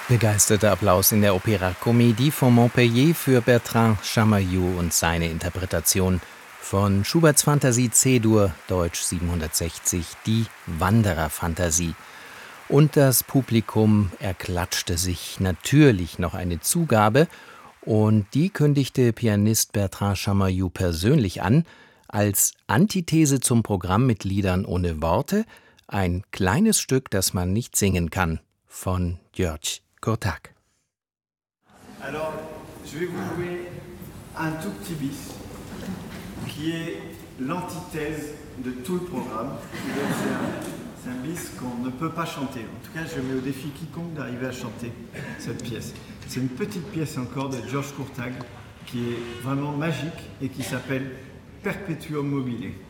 Begeisterter Applaus in der Opéra Comédie von Montpellier für Bertrand Chamayou und seine Interpretation von Schuberts Fantasie C-Dur, Deutsch 760, die Wandererfantasie. Und das Publikum erklatschte sich natürlich noch eine Zugabe, und die kündigte Pianist Bertrand Chamayou persönlich an, als Antithese zum Programm mit Liedern ohne Worte, ein kleines Stück, das man nicht singen kann, von György Kurták. Alors, je vais vous jouer un tout petit bis, qui est l'antithèse de tout le programme. C'est un bis qu'on ne peut pas chanter. En tout cas, je mets au défi quiconque d'arriver à chanter cette pièce. C'est une petite pièce encore de György Kurták qui est vraiment magique et qui s'appelle Perpetuum mobile.